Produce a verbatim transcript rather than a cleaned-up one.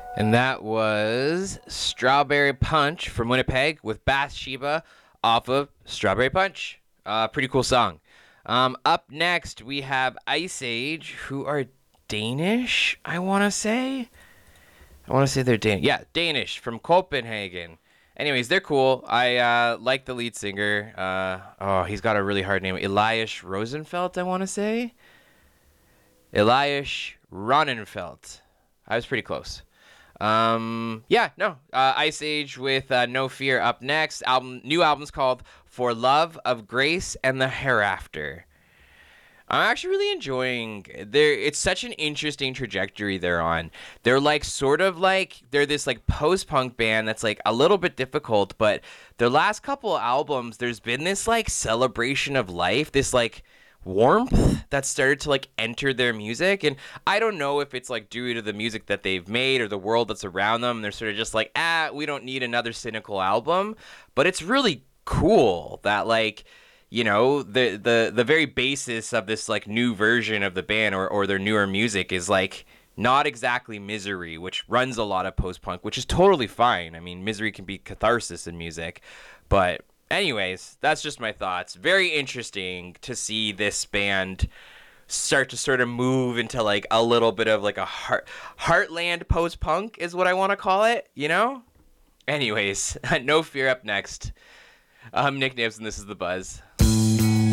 And that was Strawberry Punch from Winnipeg with Bathsheba off of Strawberry Punch. Uh, pretty cool song. Um, up next, we have Ice Age, who are Danish, I want to say. I want to say they're Danish. Yeah, Danish from Copenhagen. Anyways, they're cool. I uh, like the lead singer. Uh, oh, he's got a really hard name. Elias Rosenfeld, I want to say. Elias Ronenfeld. I was pretty close. Um, yeah, no. Uh, Ice Age with uh, No Fear up next. Album, new album's called For Love of Grace and the Hereafter. I'm actually really enjoying their it's such an interesting trajectory they're on. They're like sort of like they're this like post-punk band that's like a little bit difficult, but their last couple albums there's been this like celebration of life, this like warmth that started to like enter their music. And I don't know if it's like due to the music that they've made or the world that's around them. They're sort of just like, ah, we don't need another cynical album. But it's really cool that like you know the the the very basis of this like new version of the band or, or their newer music is like not exactly misery, which runs a lot of post-punk, which is totally fine. I mean, misery can be catharsis in music. But anyways, that's just my thoughts. Very interesting to see this band start to sort of move into like a little bit of like a heart heartland post-punk is what I want to call it, you know. Anyways, No Fear up next. I'm Nick Nibs, and this is The Buzz.